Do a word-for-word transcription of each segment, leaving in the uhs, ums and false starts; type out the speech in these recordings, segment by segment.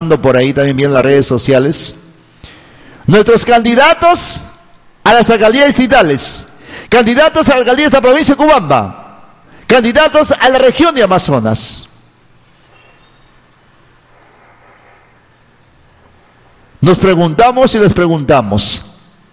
observando por ahí también bien las redes sociales, nuestros candidatos a las alcaldías distritales, candidatos a la alcaldía de esta provincia de Cobamba, candidatos a la región de Amazonas. Nos preguntamos y les preguntamos,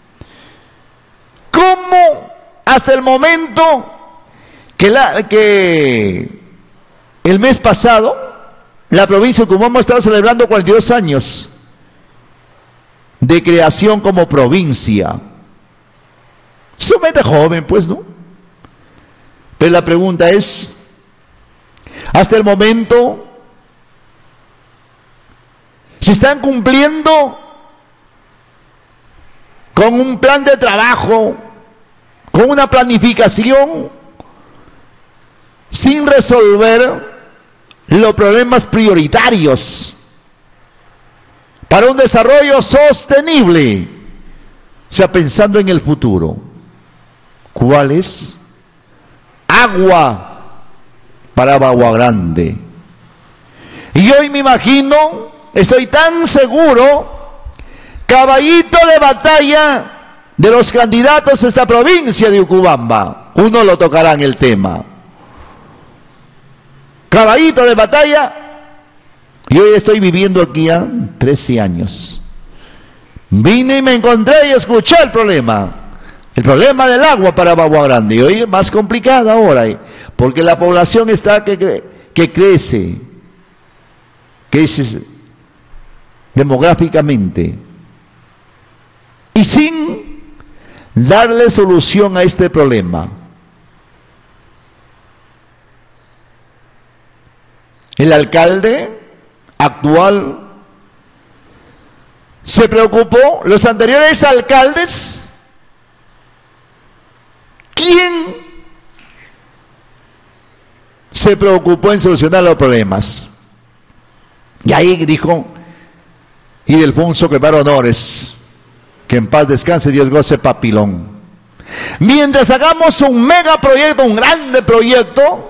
¿cómo hasta el momento que, la, que el mes pasado la provincia de Cobamba estaba celebrando cuarenta y dos años de creación como provincia? Sumamente joven, pues, ¿no? Pero la pregunta es, hasta el momento, ¿se están cumpliendo con un plan de trabajo, con una planificación, sin resolver los problemas prioritarios para un desarrollo sostenible? O sea, pensando en el futuro, ¿cuál es? Agua para Bagua Grande. Y hoy me imagino, estoy tan seguro, caballito de batalla de los candidatos a esta provincia de Ucubamba. Uno lo tocará en el tema. Caballito de batalla. Y hoy estoy viviendo aquí a trece años. Vine y me encontré y escuché el problema. El problema del agua para Bagua Grande. Y hoy es más complicado ahora, porque la población está que, que crece. Crece demográficamente. Y sin darle solución a este problema. El alcalde actual se preocupó, los anteriores alcaldes, ¿quién se preocupó en solucionar los problemas? Y ahí dijo Ildefonso Guevara Honores, que en paz descanse, Dios goce papilón. Mientras hagamos un megaproyecto, un grande proyecto,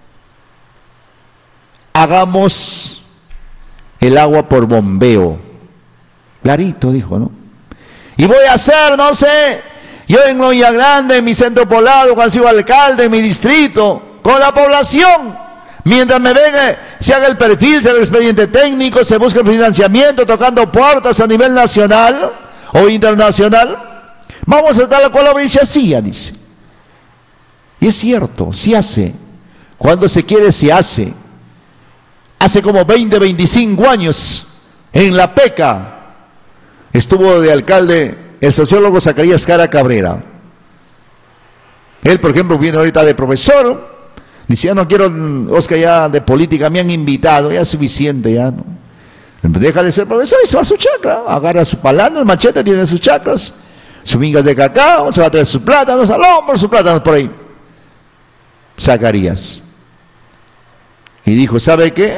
hagamos el agua por bombeo. Clarito dijo, ¿no? Y voy a hacer, no sé, yo en Loya Grande, en mi centro poblado, cuando sido alcalde, en mi distrito, con la población, mientras me venga, se haga el perfil, se haga el expediente técnico, se busque el financiamiento, tocando puertas a nivel nacional o internacional, vamos a dar la palabra y se hacía, dice. Y es cierto, se hace. Cuando se quiere, se hace. Hace como veinte, veinticinco años, en La Peca, estuvo de alcalde el sociólogo Zacarías Cara Cabrera. Él, por ejemplo, viene ahorita de profesor, dice, ya no quiero, Oscar, ya de política, me han invitado, ya es suficiente, ya, ¿no? Deja de ser profesor y se va a su chacra, agarra su palana, el machete, tiene sus chacras, sus mingas de cacao, se va a traer sus plátanos al hombro, sus plátanos por ahí. Zacarías. Y dijo, ¿sabe qué?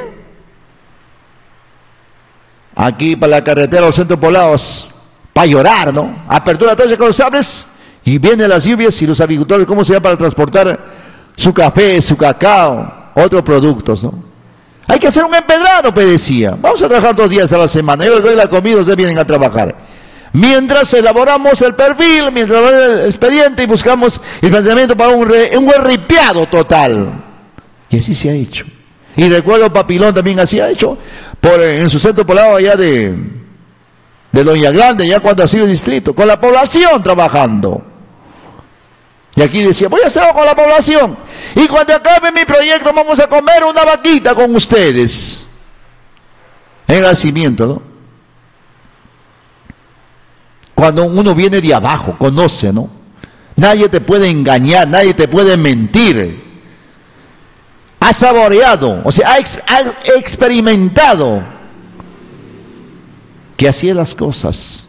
Aquí para la carretera, los centros poblados, para llorar, ¿no? Apertura todos con los sables, y vienen las lluvias y los agricultores, ¿cómo se llama para transportar su café, su cacao, otros productos, ¿no? Hay que hacer un empedrado, pues decía. Vamos a trabajar dos días a la semana. Yo les doy la comida, ustedes vienen a trabajar. Mientras elaboramos el perfil, mientras elaboramos el expediente y buscamos el planteamiento para un, re, un buen ripiado total. Y así se ha hecho. Y recuerdo Papilón también así ha hecho, por, en su centro poblado allá de, de Loya Grande, ya cuando ha sido distrito, con la población trabajando. Y aquí decía, voy a hacerlo con la población. Y cuando acabe mi proyecto vamos a comer una vaquita con ustedes. En nacimiento, ¿no? Cuando uno viene de abajo, conoce, ¿no? Nadie te puede engañar, nadie te puede mentir. Ha saboreado, o sea, ha, ex, ha experimentado que así es las cosas.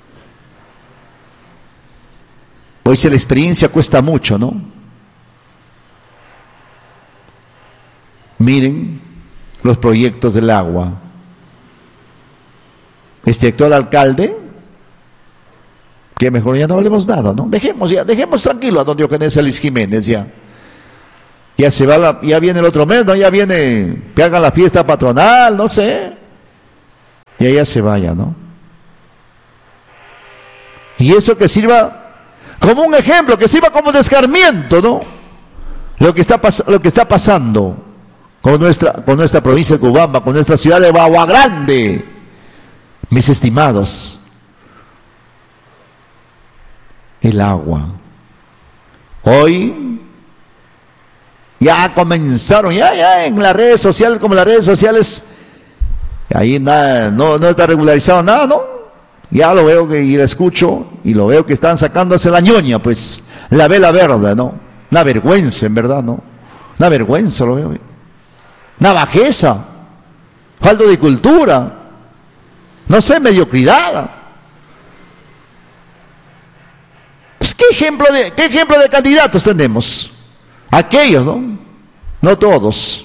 Hoy si la experiencia cuesta mucho, ¿no? Miren los proyectos del agua. Este actual alcalde, que mejor ya no hablemos nada, ¿no? Dejemos ya, dejemos tranquilo a don Diogenes Ellis Jiménez ya. Ya se va la, ya viene el otro mes, ¿no? Ya viene, que hagan la fiesta patronal, no sé. y allá se vaya, ¿no? Y eso que sirva como un ejemplo, que sirva como descarmiento, ¿no? Lo que está, pas- lo que está pasando con nuestra, con nuestra provincia de Cubamba, con nuestra ciudad de Bagua Grande, mis estimados. El agua. Hoy ya comenzaron, ya, ya en las redes sociales, como las redes sociales, ahí nada, no, no está regularizado nada, ¿no? Ya lo veo que, y lo escucho, y lo veo que están sacándose la ñoña, pues, la vela verde, ¿no? Una vergüenza, en verdad, ¿no? Una vergüenza, lo veo. Una bajeza, falta de cultura, no sé, mediocridad. Pues, ¿qué ejemplo de, qué ejemplo de candidatos tenemos? Aquellos, ¿no? No todos.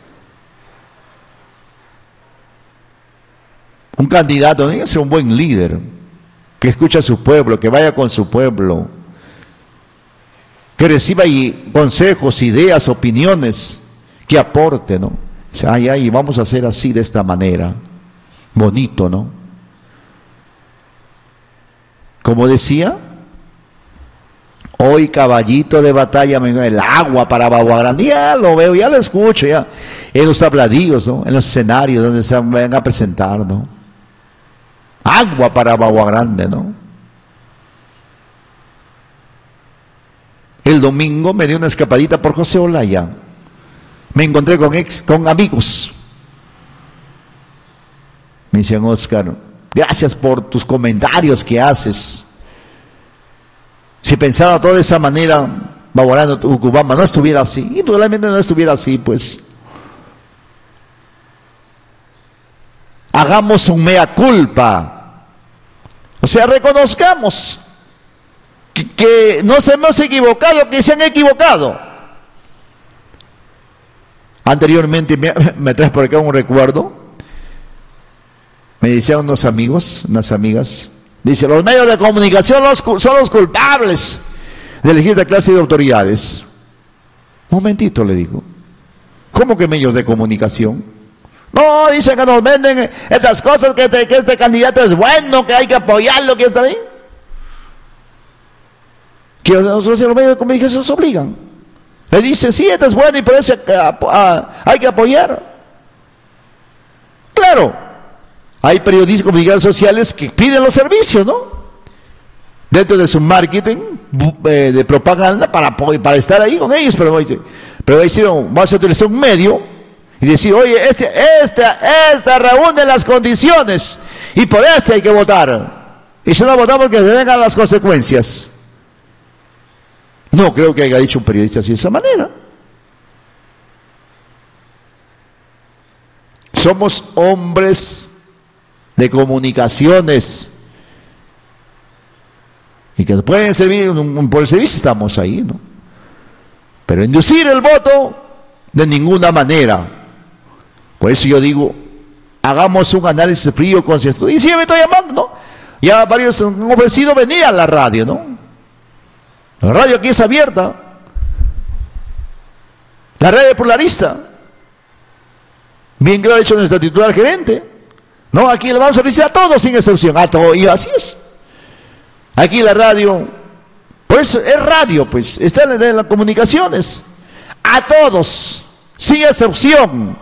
Un candidato tiene que ser un buen líder, que escuche a su pueblo, que vaya con su pueblo, que reciba y consejos, ideas, opiniones, que aporte, ¿no? O sea, ay, ay, vamos a hacer así, de esta manera. Bonito, ¿no? Como decía, hoy caballito de batalla, el agua para Bagua Grande, ya lo veo, ya lo escucho, ya, en los tabladillos, ¿no? En los escenarios donde se van a presentar, ¿no? Agua para Bagua Grande, ¿no? El domingo me di una escapadita por José Olaya. Me encontré con ex, con amigos. Me decían, Óscar, gracias por tus comentarios que haces. Si pensaba todo de esa manera, Bagua Grande, Ucubamba no estuviera así. Indudablemente no estuviera así, pues. Hagamos un mea culpa. O sea, reconozcamos que, que nos hemos equivocado, que se han equivocado. Anteriormente me, me traes por acá un recuerdo. Me decían unos amigos, unas amigas, dice, los medios de comunicación los, son los culpables de elegir esta clase de autoridades. Un momentito, le digo. ¿Cómo que medios de comunicación? No, dicen que nos venden estas cosas, que este, que este candidato es bueno, que hay que apoyarlo, que está ahí. Que nosotros los medios de comunicación nos obligan. Le dicen, sí, este es bueno y por eso hay que apoyar. Claro, hay periodistas y comunicadores sociales que piden los servicios, ¿no? Dentro de su marketing eh, de propaganda para, para estar ahí con ellos, pero, pero hicieron, vas a utilizar un medio y decir, oye, este, esta, esta reúne las condiciones y por este hay que votar. Y si no votamos, que se vengan las consecuencias. No creo que haya dicho un periodista así de esa manera. Somos hombres de comunicaciones y que nos pueden servir, por el servicio estamos ahí, ¿no? Pero inducir el voto, de ninguna manera. Por eso yo digo, hagamos un análisis frío, concienzudo. Y sí me estoy llamando, ¿no? Ya varios han ofrecido venir a la radio, ¿no? La radio aquí es abierta. La radio pluralista. Bien que lo ha hecho nuestra titular gerente. No, aquí le vamos a ofrecer a todos sin excepción. A todos, y así es. Aquí la radio, por eso es radio, pues, está en, en las comunicaciones. A todos, sin excepción.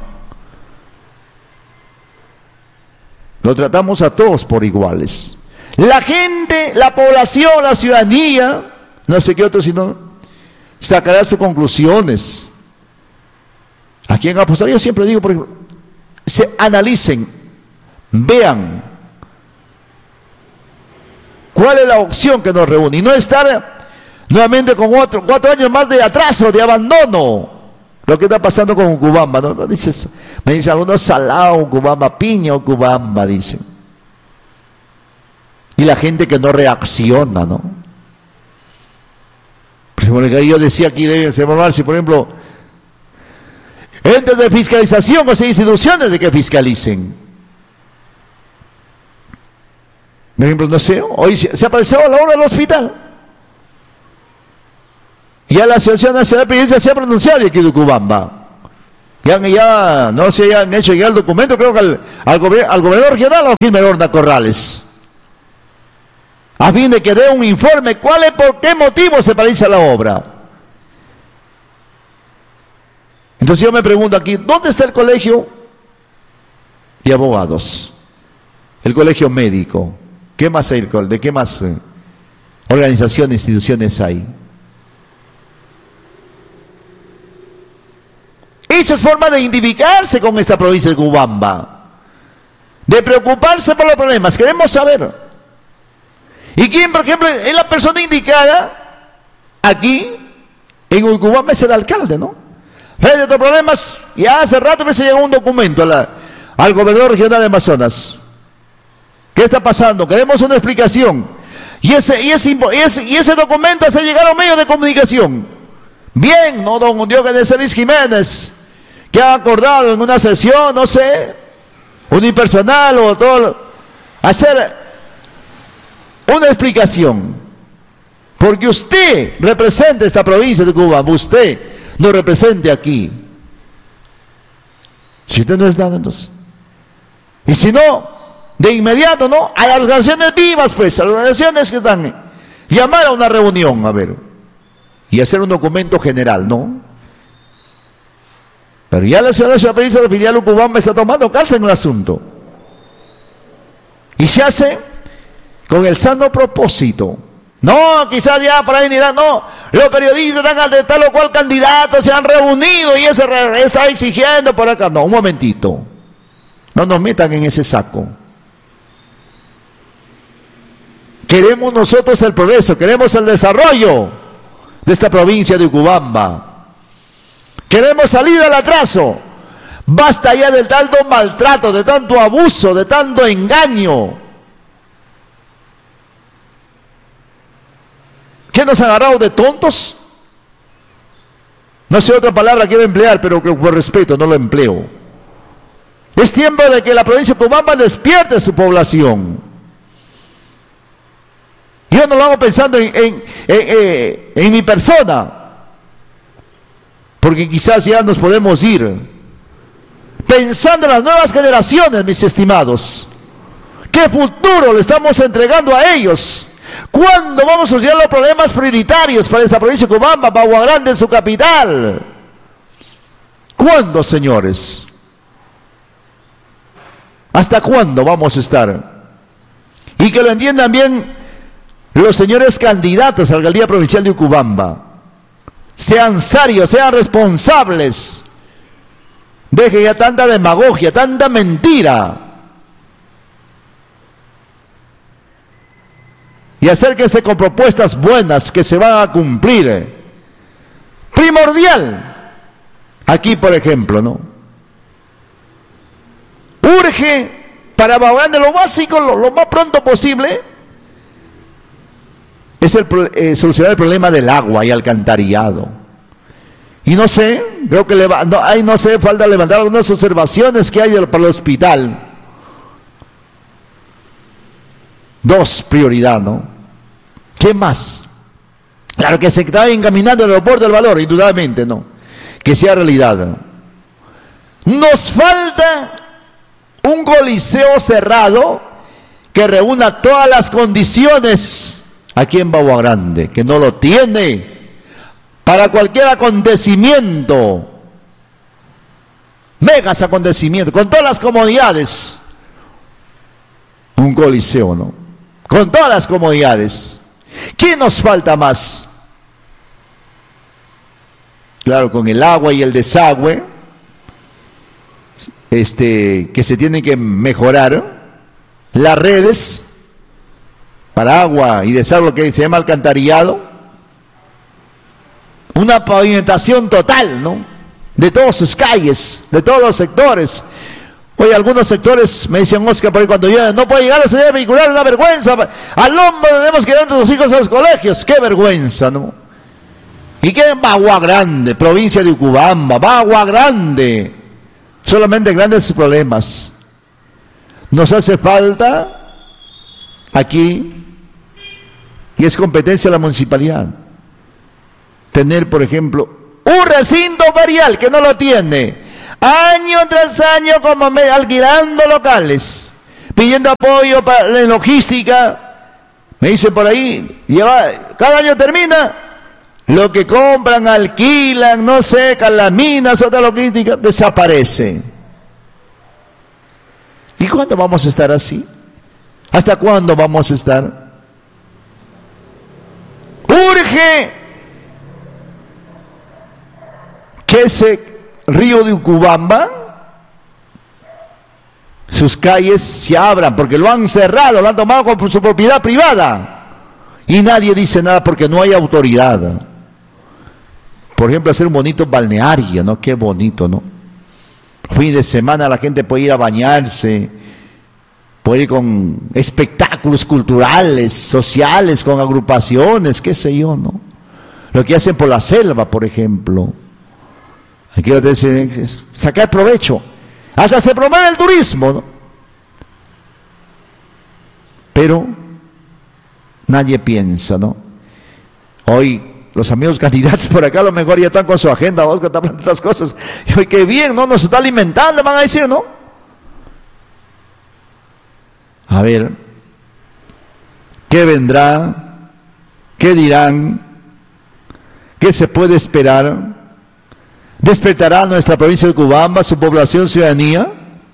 Lo tratamos a todos por iguales. La gente, la población, la ciudadanía, no sé qué otro, sino sacará sus conclusiones. Aquí en Apostolado yo siempre digo, por ejemplo, se analicen, vean cuál es la opción que nos reúne y no estar nuevamente con otro, cuatro años más de atraso, de abandono. Lo que está pasando con Ucubamba, ¿no? ¿No? Dices, me dicen algunos salado, Ucubamba, piña, Ucubamba, dicen. Y la gente que no reacciona, ¿no? Por ejemplo, yo decía aquí deben formarse, por ejemplo, entes de fiscalización, o sea, instituciones de que fiscalicen. Por ejemplo, no sé, hoy se apareció a la hora del hospital. Ya la Asociación Nacional de Periodistas se ha pronunciado aquí de Ucubamba. Ya, ya, no sé, ya han hecho llegar el documento, creo que al, al, gober al gobernador regional, a Gilmer Horna Corrales, a fin de que dé un informe cuál es, por qué motivo se paraliza la obra. Entonces yo me pregunto aquí, ¿dónde está el colegio de abogados? El colegio médico. ¿Qué más hay? ¿De qué más eh, organizaciones, instituciones hay? Esa es forma de identificarse con esta provincia de Cubamba, de preocuparse por los problemas. Queremos saber. ¿Y quién, por ejemplo, es la persona indicada aquí en Uycubamba? Es el alcalde, ¿no? Frente a estos problemas, ya hace rato me se llegó un documento a la, al gobernador regional de Amazonas. ¿Qué está pasando? Queremos una explicación. Y ese, y ese, y ese, y ese documento se llegado a los medios de comunicación. Bien, ¿no? Don Diógenes Celis Jiménez, que ha acordado en una sesión, no sé, unipersonal o todo, hacer una explicación. Porque usted representa esta provincia de Cuba, usted no represente aquí. Si usted no es nada, entonces. Y si no, de inmediato, ¿no? A las organizaciones vivas, pues, a las organizaciones que están, llamar a una reunión, a ver, y hacer un documento general, ¿no? Pero ya la ciudad de la provincia de filial Uycubamba está tomando carta en el asunto. Y se hace con el sano propósito. No, quizás ya por ahí dirán, no, los periodistas están de tal o cual candidato, se han reunido y ese está exigiendo por acá. No, un momentito. No nos metan en ese saco. Queremos nosotros el progreso, queremos el desarrollo de esta provincia de Uycubamba. Queremos salir del atraso. Basta ya de tanto maltrato, de tanto abuso, de tanto engaño. ¿Qué nos ha agarrado de tontos? No sé otra palabra quiero emplear, pero por respeto no lo empleo. Es tiempo de que la provincia de Uycubamba despierte su población. Yo no lo hago pensando en, en, en, en, en mi persona, porque quizás ya nos podemos ir. Pensando en las nuevas generaciones, mis estimados. ¿Qué futuro le estamos entregando a ellos? ¿Cuándo vamos a solucionar los problemas prioritarios para esta provincia de Uycubamba, para Agua Grande, su capital? ¿Cuándo, señores? ¿Hasta cuándo vamos a estar? Y que lo entiendan bien los señores candidatos a la alcaldía provincial de Uycubamba. Sean serios, sean responsables. Dejen ya tanta demagogia, tanta mentira. Y acérquense con propuestas buenas que se van a cumplir. Primordial. Aquí, por ejemplo, ¿no? Urge para Agua Grande lo básico, lo, lo más pronto posible, es el, eh, solucionar el problema del agua y alcantarillado. Y no sé, creo que le va, no, hay, no sé, falta levantar algunas observaciones que hay para el hospital. Dos, prioridad, ¿no? ¿Qué más? Claro que se está encaminando el aeropuerto del Valor, indudablemente, ¿no? Que sea realidad. Nos falta un coliseo cerrado que reúna todas las condiciones aquí en Agua Grande, que no lo tiene para cualquier acontecimiento, megas acontecimientos, con todas las comodidades. Un coliseo, ¿no? Con todas las comodidades. ¿Qué nos falta más? Claro, con el agua y el desagüe, este, que se tienen que mejorar, las redes para agua y desagüe que se llama alcantarillado, una pavimentación total, ¿no? De todas sus calles, de todos los sectores. Oye, algunos sectores, me dicen Oscar por ahí cuando llega, no puede llegar a la seguridad vehicular, una vergüenza. Al hombro tenemos que llevar a nuestros hijos a los colegios. ¡Qué vergüenza!, ¿no? ¿Y qué? Agua Grande, provincia de Uycubamba, Agua Grande. Solamente grandes problemas. Nos hace falta aquí, y es competencia de la municipalidad, tener, por ejemplo, un recinto ferial que no lo tiene. Año tras año como me, alquilando locales, pidiendo apoyo para la logística. Me dice por ahí, lleva, cada año termina, lo que compran, alquilan, no sé, las minas, otra logística, desaparece. ¿Y cuándo vamos a estar así? ¿Hasta cuándo vamos a estar? Urge que ese río de Ucubamba, sus calles se abran, porque lo han cerrado, lo han tomado como su propiedad privada. Y nadie dice nada porque no hay autoridad. Por ejemplo, hacer un bonito balneario, ¿no? Qué bonito, ¿no? Fin de semana la gente puede ir a bañarse, puede ir con espectáculos culturales, sociales, con agrupaciones, qué sé yo, ¿no? Lo que hacen por la selva, por ejemplo. Aquí es sacar provecho. Hasta se promueve el turismo, ¿no? Pero nadie piensa, ¿no? Hoy los amigos candidatos por acá a lo mejor ya están con su agenda, vamos a hablar de estas cosas. Y hoy qué bien, ¿no? Nos está alimentando, van a decir, ¿no? A ver, ¿qué vendrá? ¿Qué dirán? ¿Qué se puede esperar? ¿Despertará nuestra provincia de Cubamba, su población, ciudadanía?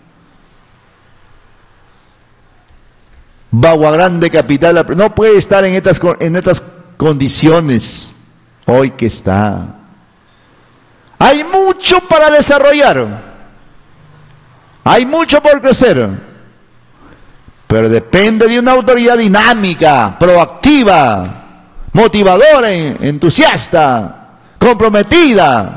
Bagua Grande, capital, no puede estar en estas, en estas condiciones hoy que está. Hay mucho para desarrollar, hay mucho por crecer, pero depende de una autoridad dinámica, proactiva, motivadora, entusiasta, comprometida.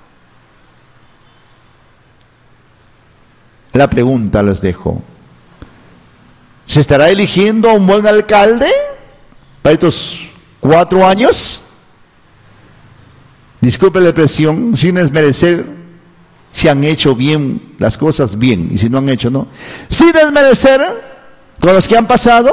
La pregunta les dejo: ¿se estará eligiendo a un buen alcalde para estos cuatro años? Disculpe la expresión, sin desmerecer si han hecho bien las cosas bien, y si no han hecho, no. Sin desmerecer con los que han pasado,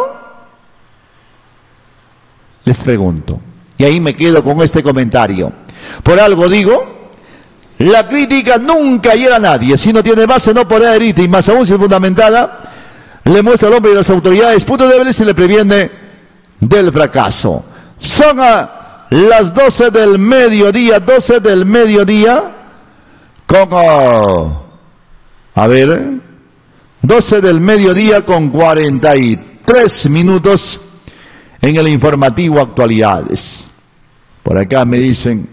les pregunto, y ahí me quedo con este comentario. Por algo digo, la crítica nunca hiera a nadie, si no tiene base no podrá herirte, y más aún si es fundamentada, le muestra al hombre y a las autoridades puntos débiles y le previene del fracaso. Son a las doce del mediodía, doce del mediodía, con, uh, a ver, doce del mediodía con cuarenta y tres minutos en el informativo Actualidades. Por acá me dicen,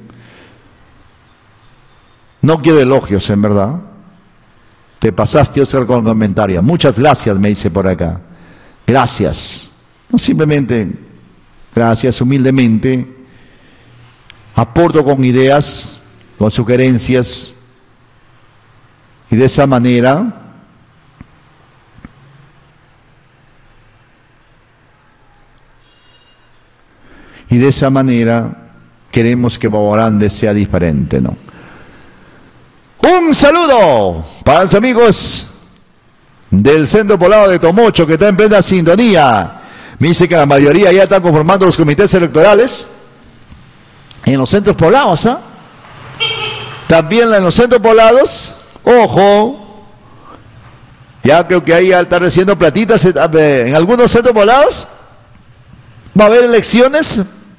no quiero elogios, en verdad. Te pasaste, Oscar, con comentario. Muchas gracias, me dice por acá. Gracias. No simplemente, gracias, humildemente. Aporto con ideas, con sugerencias. Y de esa manera, y de esa manera, queremos que Bagua Grande sea diferente, ¿no? Un saludo para los amigos del Centro Poblado de Tomocho, que está en plena sintonía. Me dice que la mayoría ya están conformando los comités electorales en los centros poblados, ¿ah? También en los centros poblados, ojo, ya creo que ahí ya están recibiendo platitas en algunos centros poblados. Va a haber elecciones.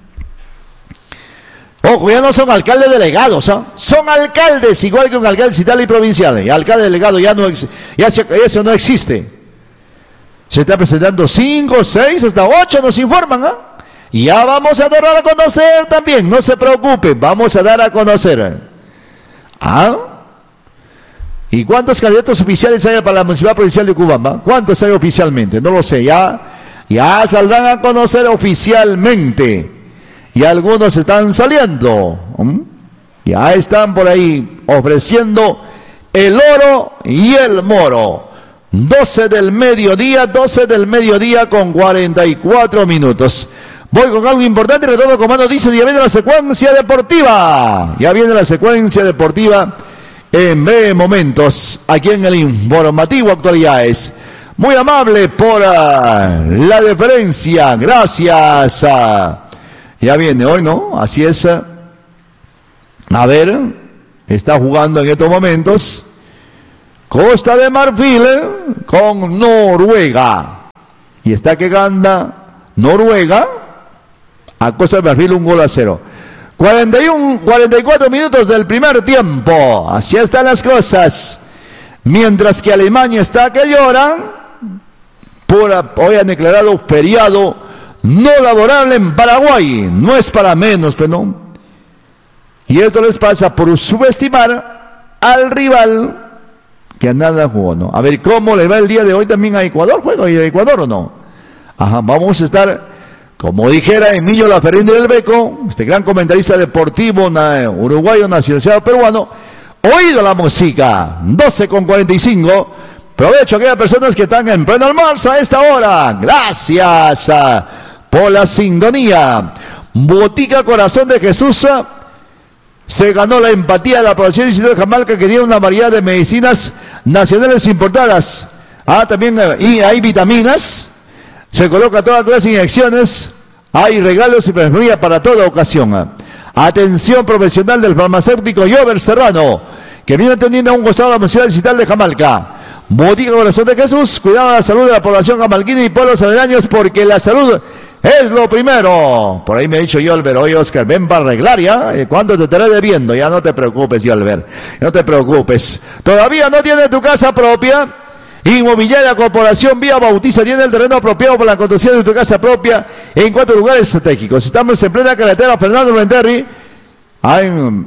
Ojo, ya no son alcaldes delegados, ¿eh? Son alcaldes, igual que un alcalde cital y provincial. Y alcalde delegado ya no ya eso no existe. Se está presentando cinco, seis, hasta ocho, nos informan, ¿ah? ¿eh? Y ya vamos a dar a conocer también, no se preocupe, vamos a dar a conocer. ¿Ah? ¿Y cuántos candidatos oficiales hay para la Municipalidad Provincial de Ucubamba? ¿Cuántos hay oficialmente? No lo sé, ya, ya saldrán a conocer oficialmente. Y algunos están saliendo, ¿Mm? ya están por ahí ofreciendo el oro y el moro. doce del mediodía, doce del mediodía con cuarenta y cuatro minutos. Voy con algo importante, retorno comando, dice, ya viene la secuencia deportiva. Ya viene la secuencia deportiva en breves momentos, aquí en el informativo Actualidades. Muy amable por uh, la deferencia, gracias a... Ya viene hoy, ¿no? Así es. A ver, está jugando en estos momentos Costa de Marfil con Noruega. Y está que gana Noruega a Costa de Marfil un gol a cero. cuarenta y uno, cuarenta y cuatro minutos del primer tiempo. Así están las cosas. Mientras que Alemania está que llora, por, hoy han declarado feriado no laborable en Paraguay. No es para menos, pero no. Y esto les pasa por subestimar al rival que nada jugó, ¿no? A ver cómo le va el día de hoy también a Ecuador. ¿Juega hoy a Ecuador o no? Ajá, vamos a estar, como dijera Emilio Laferrín del Beco, este gran comentarista deportivo na, uruguayo nacionalizado peruano, oído la música, doce con cuarenta y cinco. Aprovecho a aquellas personas que están en pleno almuerzo a esta hora. Gracias a, por la sintonía. Botica Corazón de Jesús se ganó la empatía de la población de Cajamarca, que tiene una variedad de medicinas nacionales importadas. Ah, también y hay vitaminas. Se coloca todas las inyecciones. Hay regalos y perfumería para toda ocasión. Atención profesional del farmacéutico Jover Serrano, que viene atendiendo a un costado de la Municipalidad Digital de Cajamarca. Botica Corazón de Jesús, cuidado de la salud de la población camalquina y pueblos aledaños, porque la salud es lo primero. Por ahí me ha dicho Yolver, oye Oscar, ven para arreglar ya, ¿cuánto te estaré debiendo? Ya no te preocupes, Yolver, no te preocupes. ¿Todavía no tienes tu casa propia? Inmobiliaria Corporación Vía Bautista tiene el terreno apropiado para la construcción de tu casa propia en cuatro lugares estratégicos. Estamos en plena carretera Fernando Blanterri, ahí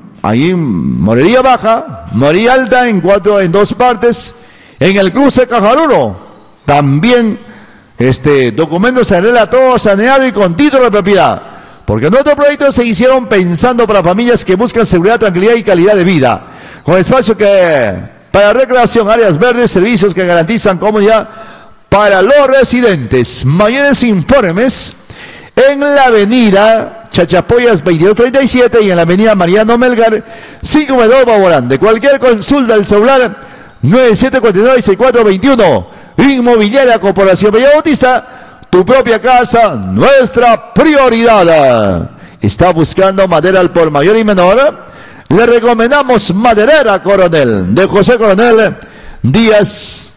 en Morería Baja, Morería Alta, en cuatro, en dos partes, en el cruce Cajaruro, también este documentos en regla, todo saneado y con título de propiedad, porque nuestros proyectos se hicieron pensando para familias que buscan seguridad, tranquilidad y calidad de vida, con espacio que para recreación, áreas verdes, servicios que garantizan comodidad para los residentes. Mayores informes en la avenida Chachapoyas veintidós treinta y siete y en la avenida Mariano Melgar cinco dos Baborán. De cualquier consulta del celular nueve siete cuatro nueve seis cuatro dos uno. Inmobiliaria Corporación Villa Bautista, tu propia casa, nuestra prioridad. ¿Está buscando madera al por mayor y menor? Le recomendamos Maderera Coronel, de José Coronel Díaz,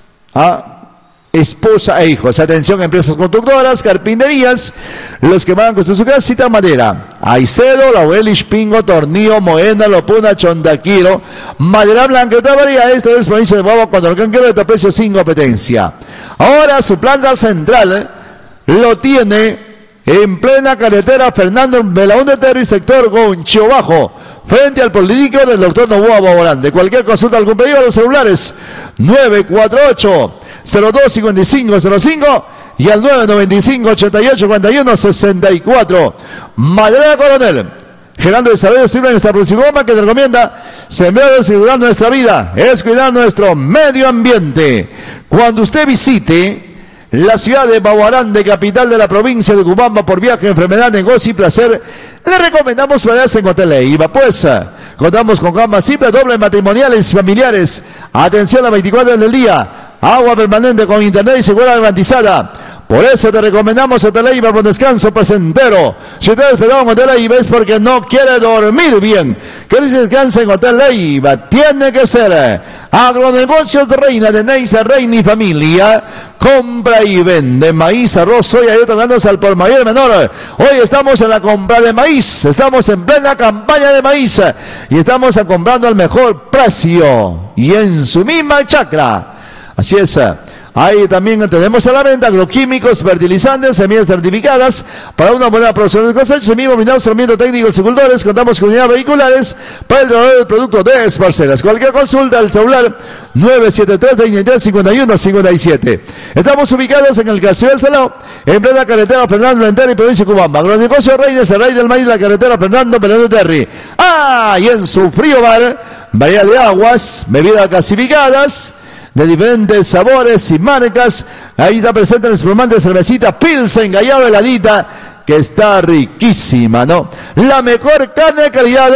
a esposa e hijos. Atención, empresas constructoras, carpinterías, los que van a construir su casita, madera. Aicedo, Laurelish, Pingo, Tornillo, Moena, Lopuna, Chondaquiro, madera blanca, otra variedad. Esto es provincia de Baba, cuando el canquero de precio sin competencia. Ahora su planta central lo tiene en plena carretera Fernando Belaúnde Terry, sector Goncho Bajo, frente al Politécnico del doctor Novoa Baborán. De cualquier consulta, algún pedido a los celulares nueve cuatro ocho cero dos cinco cinco cero cinco y al nueve nueve cinco ochenta y ocho cuarenta y uno sesenta y cuatro. Madera Coronel, generando desarrollo sirve en esta producción que te recomienda sembrar y asegurar nuestra vida, es cuidar nuestro medio ambiente. Cuando usted visite la ciudad de Baguarán, de capital de la provincia de Cubamba, por viaje, enfermedad, negocio y placer, le recomendamos quedarse en Hotel Eiva, pues contamos con camas simples, dobles, matrimoniales y familiares. Atención a veinticuatro horas del día, agua permanente con internet y seguridad garantizada. Por eso te recomendamos Hotel Eiva por descanso placentero. Si usted esperaba en Hotel Eiva es porque no quiere dormir bien. Que dice descansa en Hotel Eiva, tiene que ser Agronegocios Reina de Neisa, Reina y Familia. Compra y vende maíz, arroz, soya y otros granos al por mayor y menor. Hoy estamos en la compra de maíz, estamos en plena campaña de maíz y estamos comprando al mejor precio y en su misma chacra. Así es. Ahí también tenemos a la venta agroquímicos, fertilizantes, semillas certificadas para una buena producción de cosechas, semillas, minados, tratamiento técnico, agricultores. Contamos con unidades vehiculares para el traslado del producto de parcelas. Cualquier consulta al celular nueve siete tres veintitrés cincuenta y uno cincuenta y siete. Estamos ubicados en el Castillo del Salao, en plena carretera Fernando Belaúnde y provincia de Cubamba. Agronegocio Reyes, el rey del maíz, la carretera Fernando Belaúnde Terry. Ah, y en su frío bar, variedad de aguas, bebidas clasificadas de diferentes sabores y marcas. Ahí está presente el espumante cervecita Pilsen, Gallardo heladita, que está riquísima, ¿no? La mejor carne de calidad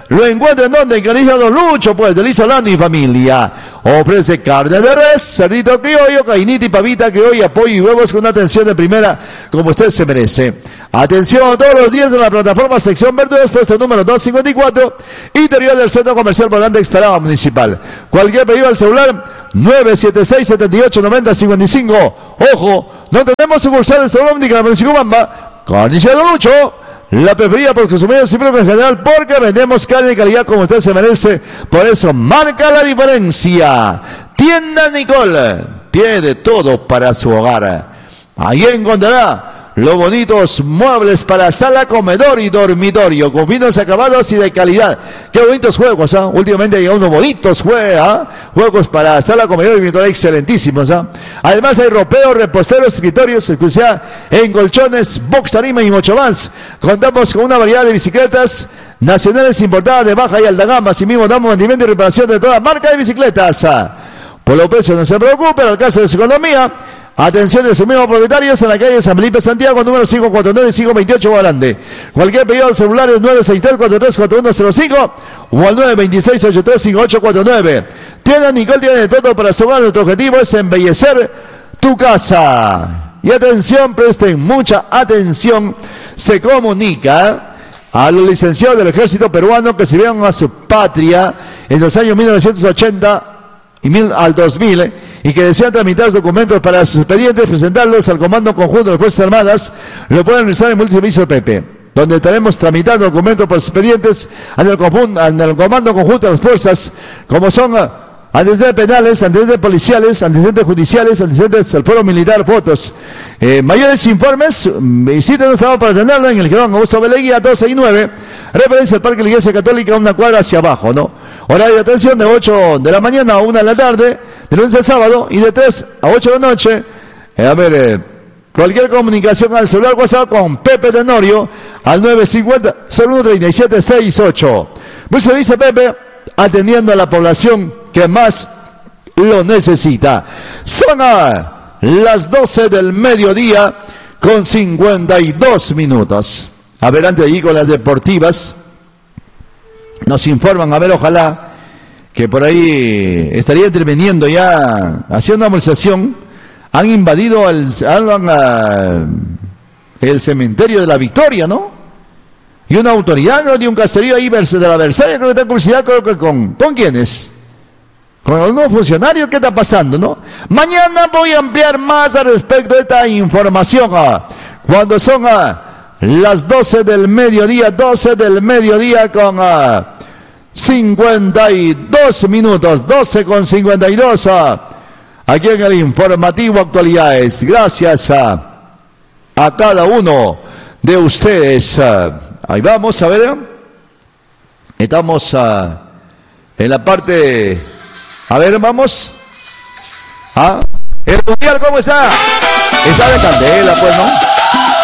lo encuentra en donde, en Carnicería Don Lucho, pues, de Lizolano y familia. Ofrece carne de res, cerdito criollo, gallinita y pavita criolla, pollo y huevos con una atención de primera, como usted se merece. Atención todos los días de la plataforma sección verduras, puesto número doscientos cincuenta y cuatro, interior del Centro Comercial Volante Extralava Municipal. Cualquier pedido al celular nueve siete seis, siete ocho, nueve cero cinco cinco. Ojo, no tenemos sucursales en la municipio Bamba. Carnicería Don Lucho, la preferida por consumidores y público en general, porque vendemos carne de calidad como usted se merece. Por eso marca la diferencia. Tienda Nicole tiene todo para su hogar. Ahí encontrará los bonitos muebles para sala, comedor y dormitorio, con finos acabados y de calidad. Qué bonitos juegos, ¿ah? ¿eh? Últimamente hay unos bonitos juegos, ¿ah? ¿eh? Juegos para sala, comedor y dormitorio excelentísimos, ¿ah? ¿eh? Además hay ropeos, reposteros, escritorios, exclusividad en colchones, box, tarima y mucho más. Contamos con una variedad de bicicletas nacionales importadas de baja y alta gama. Asimismo damos mantenimiento y reparación de toda marca de bicicletas. ¿eh? Por los precios no se preocupe, al caso de su economía. Atención de sus mismos propietarios en la calle San Felipe Santiago, número cinco cuatro nueve, cinco dos ocho, Guarande. Cualquier pedido al celular es nueve seis tres, cuatro tres cuatro uno cero cinco o al nueve dos seis, ocho tres cinco ocho cuatro nueve. Tienda Nicole tiene de todo para su hogar. Nuestro objetivo es embellecer tu casa. Y atención, presten mucha atención. Se comunica a los licenciados del ejército peruano que sirvieron a su patria en los años mil novecientos ochenta y mil al dos mil, y que desean tramitar documentos para sus expedientes, presentarlos al Comando Conjunto de las Fuerzas Armadas, lo pueden realizar en el multiservicio P P, donde estaremos tramitando documentos por expedientes en el, en el Comando Conjunto de las Fuerzas, como son antecedentes penales, antecedentes policiales, antecedentes judiciales, antecedentes del fuero militar, fotos. Eh, mayores informes, visítenos para atenderlo en el Girón Augusto Beleguía doce y nueve, referencia al Parque de la Iglesia Católica, una cuadra hacia abajo, ¿no? Horario de atención de ocho de la mañana a una de la tarde, de lunes a sábado, y de tres a ocho de la noche. Eh, a ver, eh, cualquier comunicación al celular WhatsApp con Pepe Tenorio al nueve cinco cero, cero uno tres siete seis ocho. Muy servicio Pepe, atendiendo a la población que más lo necesita. Son a las doce del mediodía con cincuenta y dos minutos. A ver, antes de ir con las deportivas, nos informan, a ver, ojalá que por ahí estaría interviniendo ya, haciendo una movilización. Han invadido el, han, el cementerio de la Victoria, ¿no? Y una autoridad, ¿no? De un caserío ahí de la Versailles, creo que está en publicidad, creo que con, ¿con quiénes? Con algunos funcionarios. ¿Qué está pasando, no? Mañana voy a ampliar más al respecto de esta información, ah, cuando son ah, las doce del mediodía, doce del mediodía con ah, cincuenta y dos minutos, doce con cincuenta y dos, ah, aquí en el informativo Actualidades. Gracias a, a cada uno de ustedes. Ah, ahí vamos, a ver, estamos ah, en la parte, a ver, vamos, ah, el mundial, ¿cómo está? Está de candela, pues, ¿no?